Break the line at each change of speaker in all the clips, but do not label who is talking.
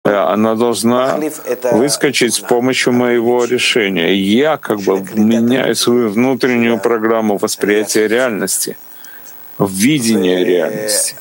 она должна выскочить с помощью моего решения. Я как бы меняю свою внутреннюю программу восприятия реальности, видения реальности.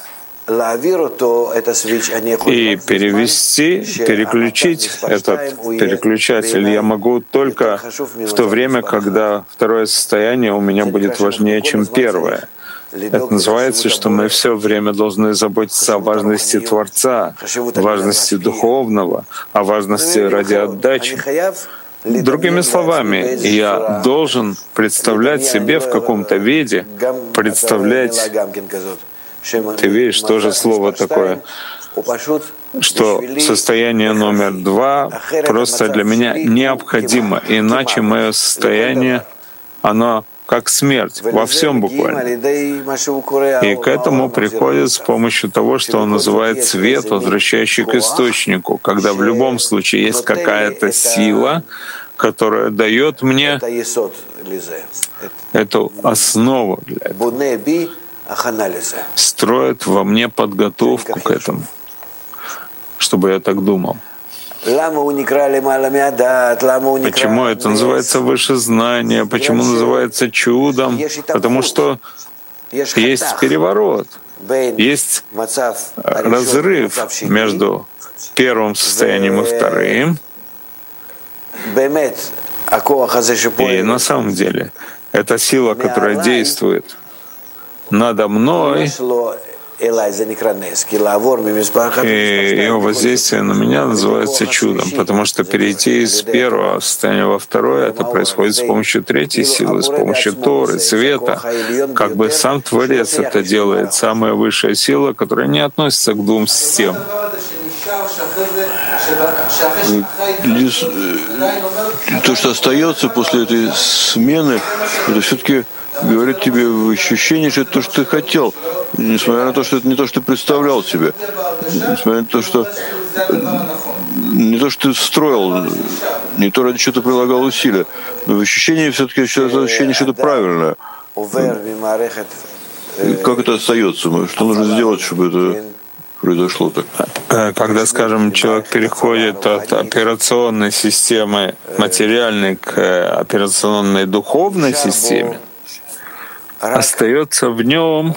И переключить этот переключатель я могу только в то время, когда второе состояние у меня будет важнее, чем первое. Это называется, что мы все время должны заботиться о важности Творца, важности духовного, о важности ради отдачи. Другими словами, я должен представлять себе в каком-то виде, представлять. Ты видишь, тоже слово такое, что состояние номер 2 просто для меня необходимо, иначе мое состояние, оно как смерть, во всем буквально. И к этому приходит с помощью того, что он называет свет, возвращающий к источнику, когда в любом случае есть какая-то сила, которая дает мне эту основу для этого, строит во мне подготовку к этому, чтобы я так думал. Почему это называется выше знания? Почему называется чудом? Потому что есть переворот, есть разрыв между первым состоянием и вторым. И на самом деле эта сила, которая действует надо мной, и ее воздействие на меня называется чудом, потому что перейти из первого состояния во второе, это происходит с помощью третьей силы, с помощью Торы, света. Как бы сам Творец это делает, самая высшая сила, которая не относится к двум системам.
То, что остается после этой смены, это все-таки говорит тебе в ощущении, что это то, что ты хотел, несмотря на то, что это не то, что ты представлял себе, несмотря на то, что не то, что ты строил, не то, ради чего ты прилагал усилия, но в ощущении все-таки ощущение, что это правильное. Как это остается? Что нужно сделать, чтобы это произошло так?
Когда, скажем, человек переходит от операционной системы материальной к операционной духовной системе, остается в нем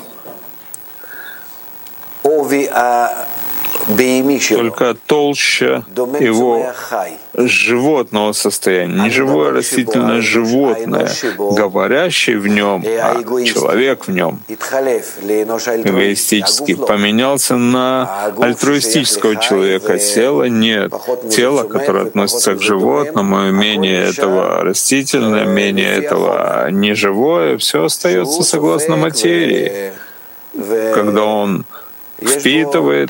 только толща его животного состояния, не живое растительное животное, говорящий в нем, а человек в нем эгоистически поменялся на альтруистического человека. Тела нет. Тело, которое относится к животному, менее этого растительное, менее этого неживое, все остается согласно материи. Когда он впитывает,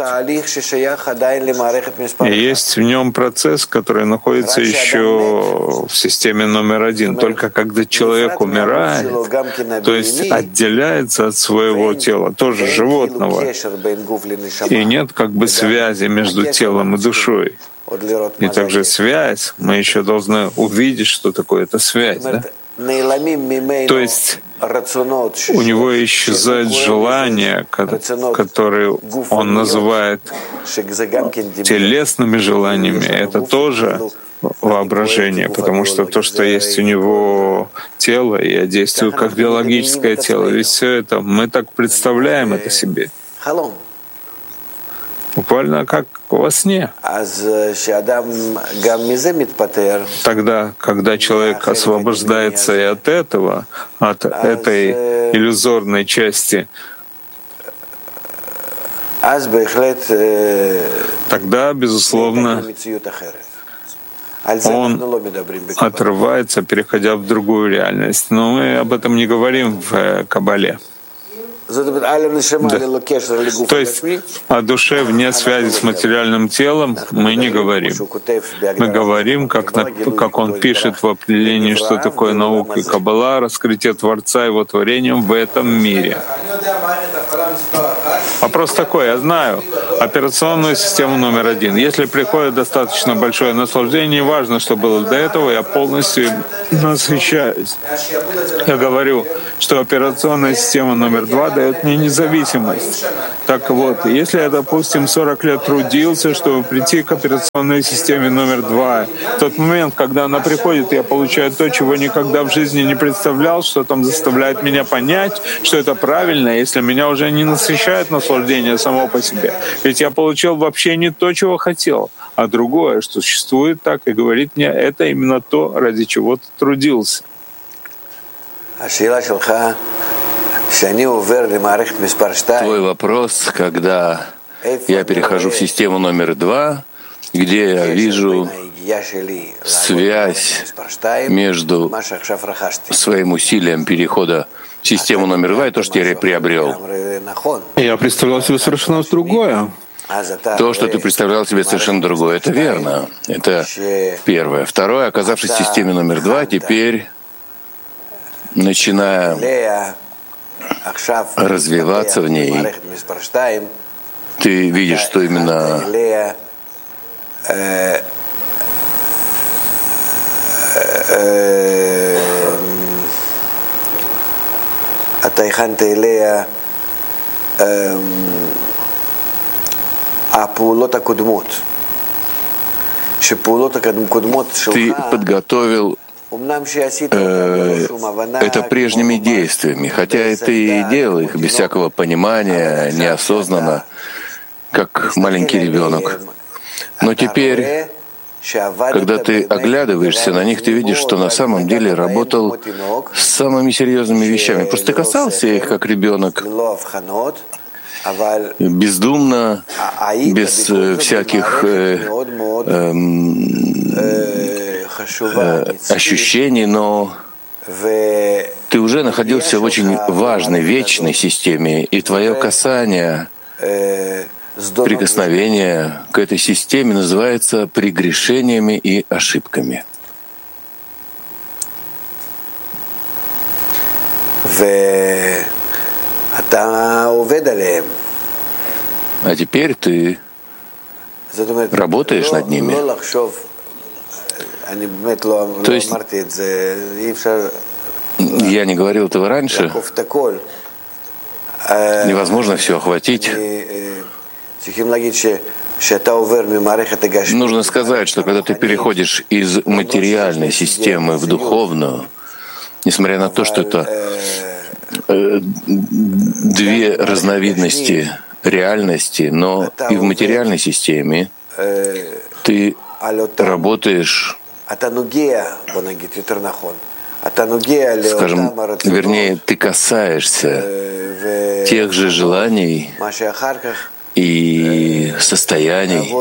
и есть в нем процесс, который находится еще в системе номер 1. Только когда человек умирает, то есть отделяется от своего тела, тоже животного, и нет как бы связи между телом и душой. И также связь, мы еще должны увидеть, что такое эта связь. Да? То есть у него исчезают желания, которые он называет телесными желаниями. Это тоже воображение, потому что то, что есть у него тело, я действую как биологическое тело. Ведь все это мы так представляем это себе. Буквально как во сне. Тогда, когда человек освобождается и от этого, от этой иллюзорной части, тогда, безусловно, он отрывается, переходя в другую реальность. Но мы об этом не говорим в Кабале. Да. То есть о душе вне связи с материальным телом мы не говорим. Мы говорим, как он пишет в определении, что такое наука и Каббала, раскрытие Творца и его творением в этом мире. Вопрос такой, я знаю операционную систему номер 1. Если приходит достаточно большое наслаждение, неважно, что было до этого, я полностью насыщаюсь. Я говорю, что операционная система номер 2 дает мне независимость. Так вот, если я, допустим, 40 лет трудился, чтобы прийти к операционной системе номер 2, в тот момент, когда она приходит, я получаю то, чего никогда в жизни не представлял, что там заставляет меня понять, что это правильно, если меня уже не насыщает наслаждение само по себе. Ведь я получил вообще не то, чего хотел, а другое, что существует так и говорит мне, это именно то, ради чего ты трудился.
Твой вопрос, когда я перехожу в систему номер 2, где я вижу связь между своим усилием перехода в систему номер 2 и то, что я приобрел.
Я представлял себе совершенно другое.
То, что ты представлял себе совершенно другое, это верно. Это первое. Второе, оказавшись в системе номер 2, теперь, начиная развиваться в ней, ты видишь, что именно ты подготовил это прежними действиями, хотя ты и делал их без всякого понимания, неосознанно, как маленький ребенок. Но теперь, когда ты оглядываешься на них, ты видишь, что на самом деле работал с самыми серьезными вещами. Просто ты касался их как ребенок, бездумно, без всяких ощущений, но ты уже находился в очень важной, вечной системе, и твое касание, прикосновение к этой системе называется прегрешениями и ошибками. А теперь ты работаешь над ними. То есть, я не говорил этого раньше, невозможно все охватить. Нужно сказать, что когда ты переходишь из материальной системы в духовную, несмотря на то, что это две разновидности реальности, но и в материальной системе ты работаешь, скажем, вернее, ты касаешься тех же желаний и состояний,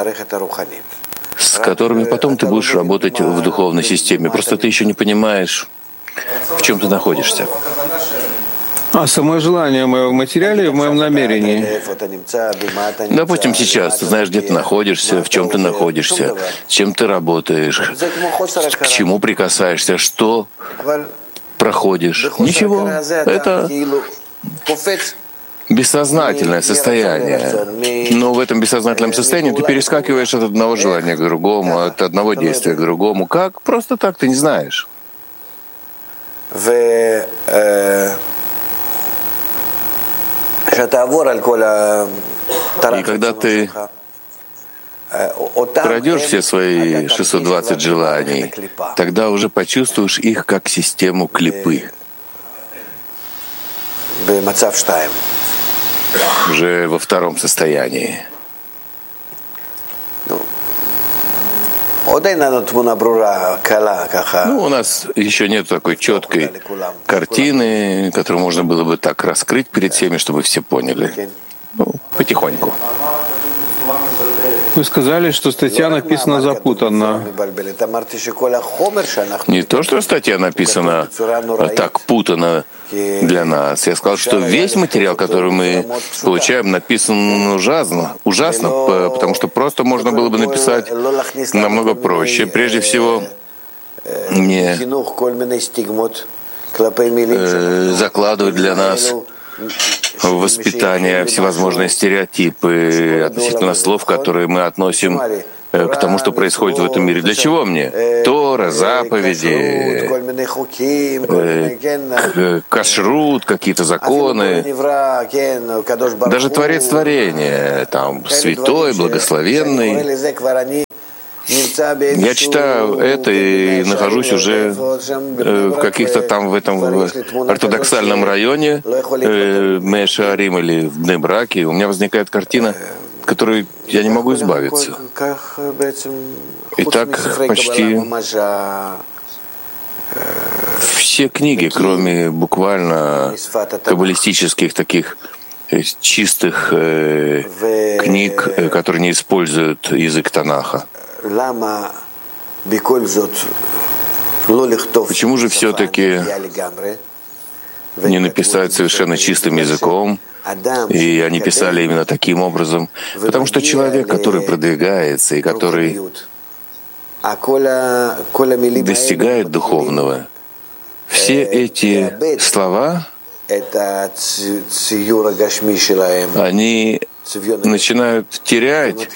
с которыми потом ты будешь работать в духовной системе. Просто ты еще не понимаешь, в чем ты находишься.
Само желание мое в материале, в моем намерении.
Допустим, сейчас ты знаешь, где ты находишься, в чем ты находишься, с чем ты работаешь, к чему прикасаешься, что проходишь. Ничего. Это бессознательное состояние. Но в этом бессознательном состоянии ты перескакиваешь от одного желания к другому, от одного действия к другому. Как? Просто так ты не знаешь. И когда ты пройдешь все свои 620 желаний, тогда уже почувствуешь их как систему клипы. Уже во втором состоянии. Ну, у нас еще нет такой четкой картины, которую можно было бы так раскрыть перед всеми, чтобы все поняли. Ну, потихоньку.
Вы сказали, что статья написана запутанно.
Не то, что статья написана так путано для нас. Я сказал, что весь материал, который мы получаем, написан ужасно, потому что просто можно было бы написать намного проще. Прежде всего, не закладывать для нас воспитание, всевозможные стереотипы относительно слов, которые мы относим к тому, что происходит в этом мире. Для чего мне? Тора, заповеди, кашрут, какие-то законы. Даже Творец творения, там, святой, благословенный. Я читаю это и нахожусь уже в каких-то там в этом ортодоксальном районе, Мешаарим или в Бней-Браке. У меня возникает картина, которой я не могу избавиться. И так почти все книги, кроме буквально каббалистических таких чистых книг, которые не используют язык Танаха. Почему же все-таки не написать совершенно чистым языком, и они писали именно таким образом? Потому что человек, который продвигается и который достигает духовного, все эти слова, они начинают терять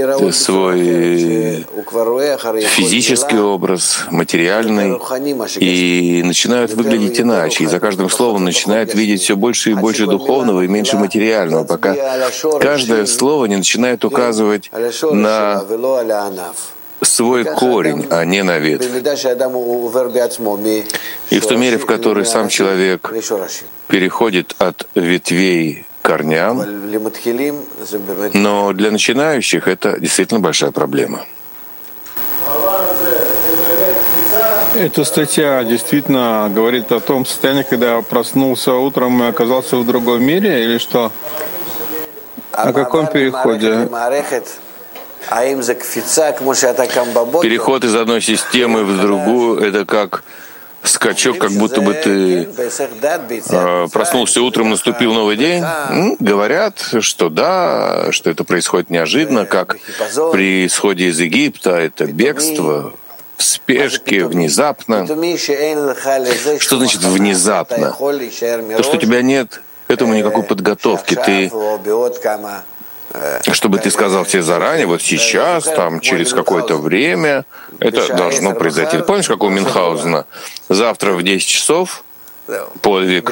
свой физический образ, материальный, и начинают выглядеть иначе. И за каждым словом начинают видеть все больше и больше духовного и меньше материального, пока каждое слово не начинает указывать на свой корень, а не на ветвь. И в той мере, в которой сам человек переходит от ветвей к корням, но для начинающих это действительно большая проблема.
Эта статья действительно говорит о том состоянии, когда проснулся утром и оказался в другом мире, или что? О каком переходе?
Переход из одной системы в другую — это как скачок, как будто бы ты проснулся утром, наступил новый день. Говорят, что да, что это происходит неожиданно, как при исходе из Египта, это бегство в спешке, внезапно. Что значит внезапно? То, что у тебя нет этому никакой подготовки. Ты, чтобы ты сказал себе заранее, вот сейчас, там, через какое-то время, это должно произойти. Ты помнишь, как у Мюнхгаузена? Завтра в 10 часов подвиг.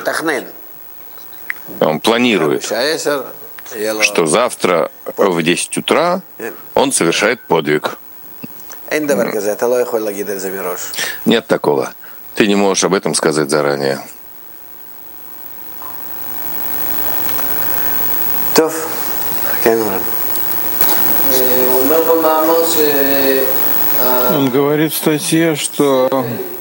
Он планирует, что завтра в 10 утра он совершает подвиг. Нет такого. Ты не можешь об этом сказать заранее.
Он говорит в статье, что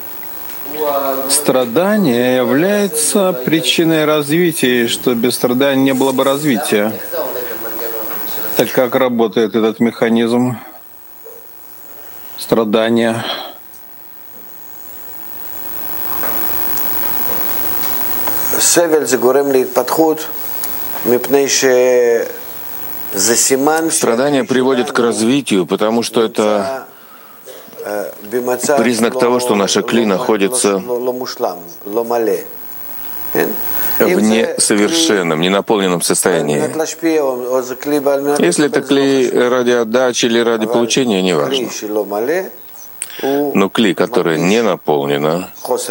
страдание является причиной развития, и что без страдания не было бы развития. Так как работает этот механизм страдания?
Страдание приводит к развитию, потому что это признак того, что наша кли находится в несовершенном, ненаполненном состоянии. Если это кли ради отдачи или ради получения, неважно. Но кли, которая не наполнена,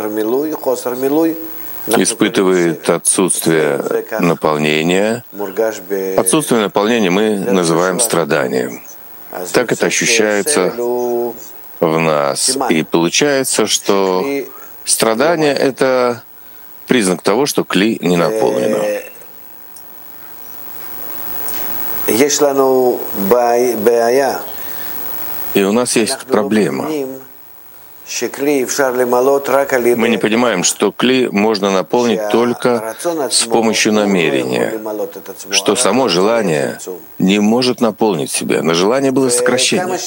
испытывает отсутствие наполнения. Отсутствие наполнения мы называем страданием. Так это ощущается в нас. И получается, что страдание — это признак того, что кли не наполнено. И у нас есть проблема. Мы не понимаем, что кли можно наполнить только с помощью намерения, что само желание не может наполнить себя. Но желание было сокращение.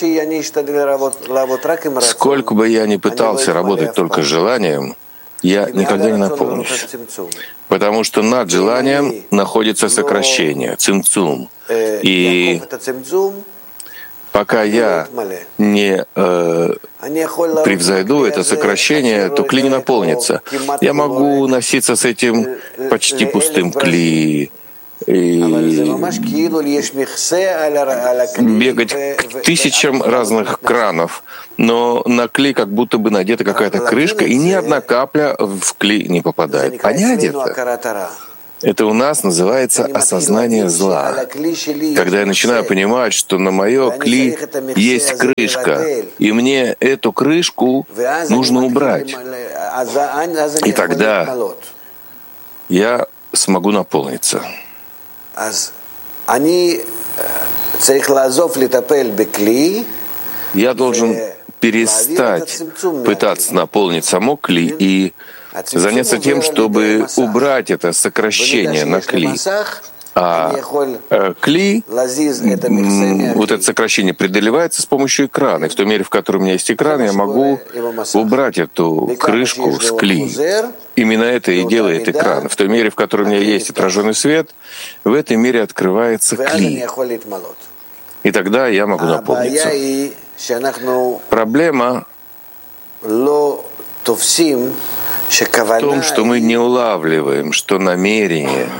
Сколько бы я ни пытался работать только с желанием, я никогда не наполнюсь. Потому что над желанием находится сокращение, цимцум. И пока я не превзойду это сокращение, то кли не наполнится. Я могу носиться с этим почти пустым кли и бегать к тысячам разных кранов, но на клей как будто бы надета какая-то крышка, и ни одна капля в клей не попадает. Понять это у нас называется осознание зла. Когда я начинаю понимать, что на мое клей есть крышка, и мне эту крышку нужно убрать, и тогда я смогу наполниться. Я должен перестать пытаться наполнить само кли и заняться тем, чтобы убрать это сокращение на кли. А кли, вот это сокращение преодолевается с помощью экрана. И в той мере, в которой у меня есть экран, я могу убрать эту крышку с кли. Именно это и делает экран. В той мере, в которой у меня есть отраженный свет, в этой мере открывается кли. И тогда я могу наполниться. Проблема в том, что мы не улавливаем, что намерение,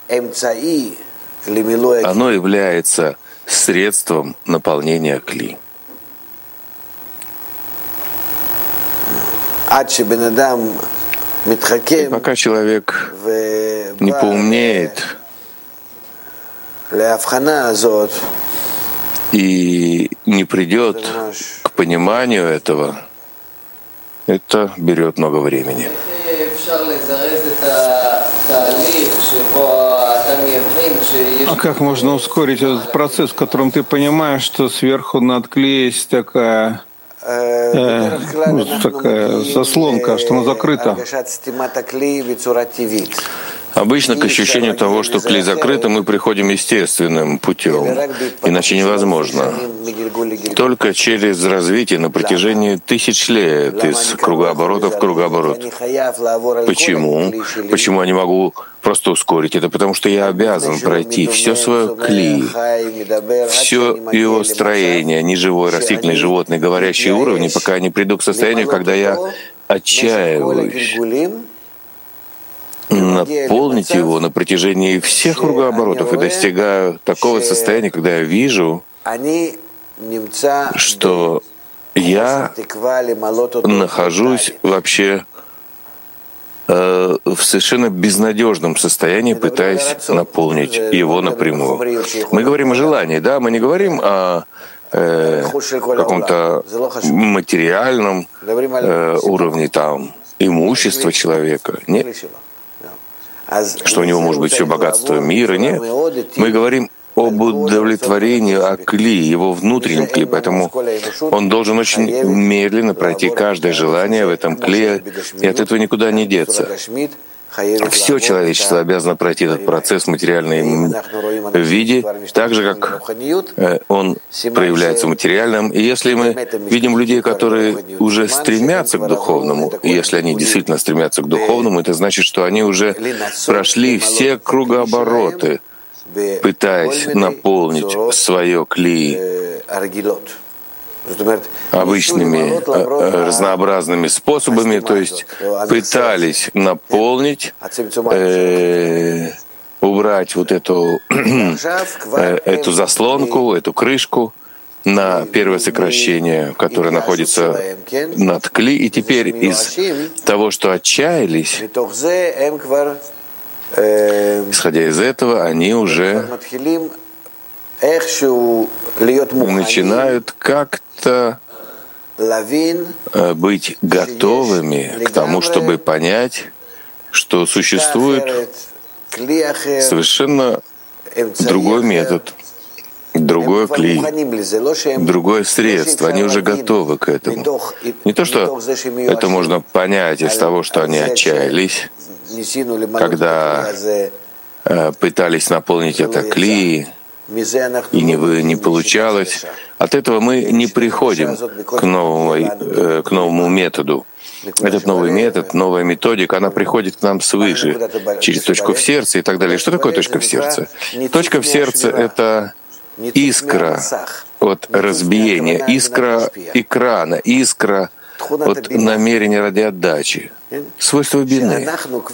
оно является средством наполнения кли. И пока человек не поумнеет и не придет к пониманию этого, это берет много времени.
А как можно ускорить этот процесс, в котором ты понимаешь, что сверху над клеем есть такая заслонка, что она закрыта?
Обычно к ощущению того, что клей закрыт, мы приходим естественным путем, иначе невозможно. Только через развитие на протяжении тысяч лет из кругооборота в кругооборот. Почему? Почему я не могу просто ускорить это? Потому что я обязан пройти все свое кли, все его строение, неживой, растительный, животный, говорящий уровни, пока я не приду к состоянию, когда я отчаиваюсь наполнить его на протяжении всех кругооборотов и достигаю такого состояния, когда я вижу, что я нахожусь вообще в совершенно безнадежном состоянии, пытаясь наполнить его напрямую. Мы говорим о желании, да, мы не говорим о каком-то материальном уровне там имущества человека. Нет. Что у него может быть все богатство мира. Нет. Мы говорим об удовлетворении о кли, его внутреннем кли, поэтому он должен очень медленно пройти каждое желание в этом клее, и от этого никуда не деться. Все человечество обязано пройти этот процесс в материальном виде, так же, как он проявляется в материальном. И если мы видим людей, которые уже стремятся к духовному, и если они действительно стремятся к духовному, это значит, что они уже прошли все кругообороты, пытаясь наполнить свое кли обычными разнообразными способами, то есть пытались наполнить, убрать вот эту заслонку, эту крышку на первое сокращение, которое находится над кли, и теперь из того, что отчаялись, исходя из этого, они уже начинают как-то быть готовыми к тому, чтобы понять, что существует совершенно другой метод, другой клей, другое средство. Они уже готовы к этому. Не то, что это можно понять из того, что они отчаялись, когда пытались наполнить это клей, и не получалось. От этого мы не приходим к новому методу. Этот новый метод, новая методика, она приходит к нам свыше, через точку в сердце и так далее. Что такое точка в сердце? Точка в сердце — это искра от разбиения, искра экрана, искра вот намерение ради отдачи, свойство бины.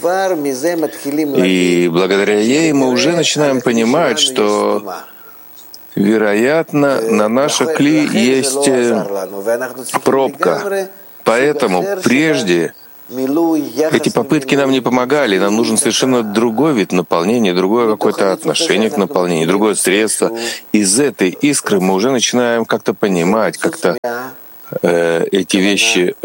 И благодаря ей мы уже начинаем понимать, что, вероятно, на нашей кли есть пробка. Поэтому прежде эти попытки нам не помогали, нам нужен совершенно другой вид наполнения, другое какое-то отношение к наполнению, другое средство. Из этой искры мы уже начинаем как-то понимать, как-то эти вещи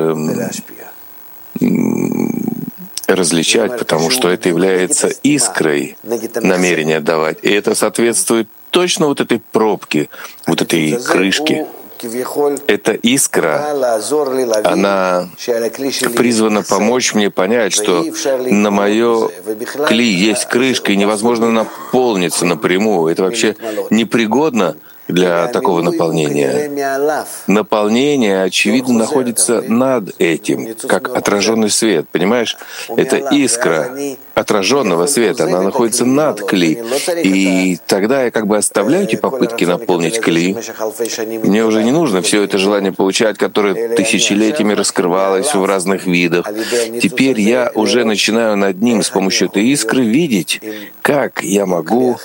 различать, потому что это является искрой намерения давать. И это соответствует точно вот этой пробке, вот этой крышке. Эта искра, она призвана помочь мне понять, что на мое кли есть крышка, и невозможно наполниться напрямую. Это вообще непригодно для такого наполнения. Наполнение, очевидно, находится над этим, как отраженный свет. Понимаешь? Это искра отраженного света, она находится над кли. И тогда я как бы оставляю эти попытки наполнить кли. Мне уже не нужно все это желание получать, которое тысячелетиями раскрывалось в разных видах. Теперь я уже начинаю над ним с помощью этой искры видеть, как я могу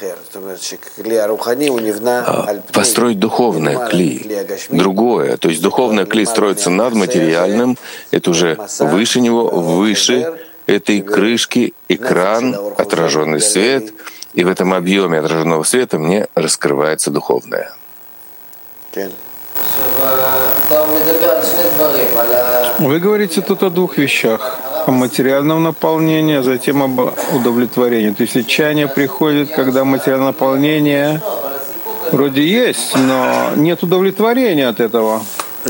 построить духовное кли, другое. То есть духовное кли строится над материальным, это уже выше него, выше этой крышки, экран, отраженный свет, и в этом объеме отраженного света мне раскрывается духовное.
Вы говорите тут о двух вещах. О материальном наполнении, а затем об удовлетворении. То есть отчаяние приходит, когда материальное наполнение вроде есть, но нет удовлетворения от этого.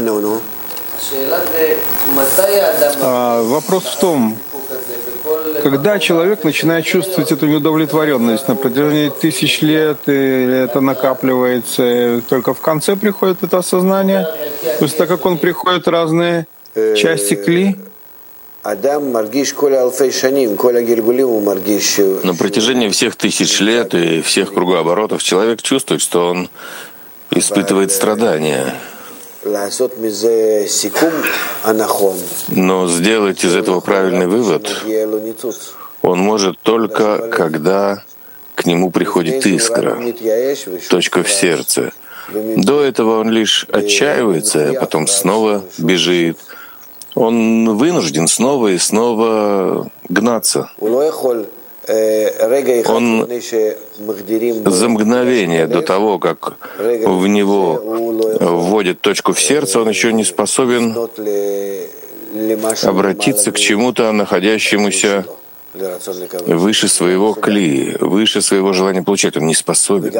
Вопрос в том, когда человек начинает чувствовать эту неудовлетворенность на протяжении тысяч лет, или это накапливается, только в конце приходит это осознание, после того, как он приходит разные части кли.
На протяжении всех тысяч лет и всех кругооборотов человек чувствует, что он испытывает страдания. Но сделать из этого правильный вывод он может только, когда к нему приходит искра, точка в сердце. До этого он лишь отчаивается, а потом снова бежит. Он вынужден снова и снова гнаться. Он за мгновение до того, как в него вводят точку в сердце, он еще не способен обратиться к чему-то, находящемуся выше своего кли, выше своего желания получать. Он не способен.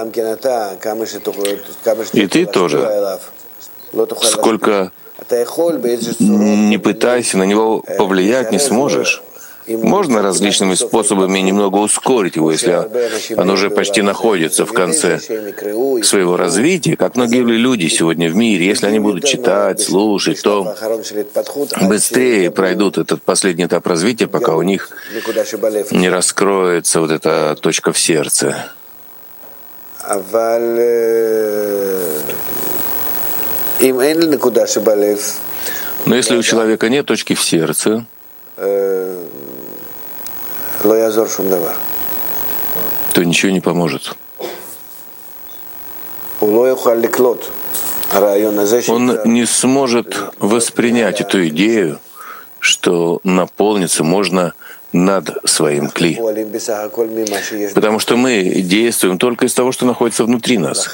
И ты тоже. Сколько не пытайся на него повлиять, не сможешь. Можно различными способами немного ускорить его, если оно уже почти находится в конце своего развития. Как многие люди сегодня в мире, если они будут читать, слушать, то быстрее пройдут этот последний этап развития, пока у них не раскроется вот эта точка в сердце. Но если у человека нет точки в сердце, то ничего не поможет. Он не сможет воспринять эту идею, что наполниться можно над своим кли. Потому что мы действуем только из того, что находится внутри нас.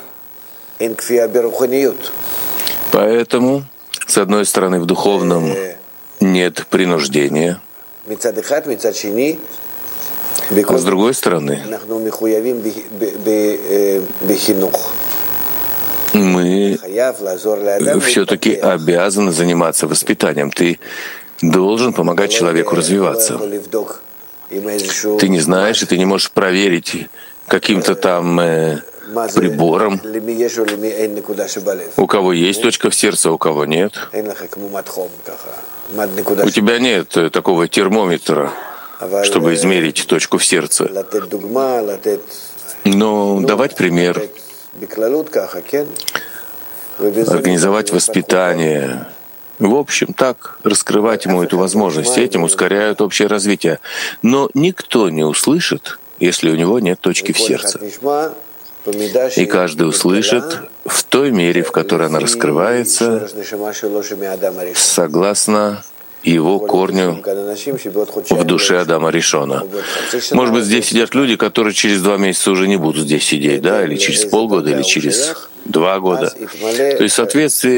Поэтому, с одной стороны, в духовном нет принуждения, а с другой стороны, мы все-таки обязаны заниматься воспитанием. Ты должен помогать человеку развиваться. Ты не знаешь, и ты не можешь проверить каким-то там прибором, у кого есть точка в сердце, у кого нет. У тебя нет такого термометра, чтобы измерить точку в сердце. Но давать пример, организовать воспитание,
В общем, так раскрывать ему эту возможность, этим ускоряют общее развитие. Но никто не услышит, если у него нет точки в сердце. И каждый услышит в той мере, в которой она раскрывается, согласно его корню в душе Адама Ришона. Может быть, здесь сидят люди, которые через 2 месяца уже не будут здесь сидеть, да, или через полгода, или через 2 года. То есть в соответствии